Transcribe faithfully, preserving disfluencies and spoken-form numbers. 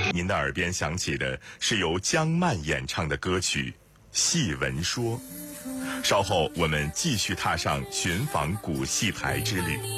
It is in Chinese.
您的耳边响起的是由江漫演唱的歌曲《戏文说》。稍后我们继续踏上寻访古戏台之旅。